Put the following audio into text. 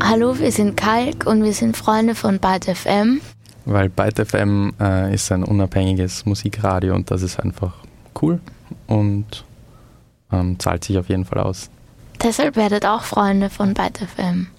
Hallo, wir sind Kalk und wir sind Freunde von Byte FM. Weil Byte FM ist ein unabhängiges Musikradio und das ist einfach cool und zahlt sich auf jeden Fall aus. Deshalb werdet auch Freunde von Byte FM.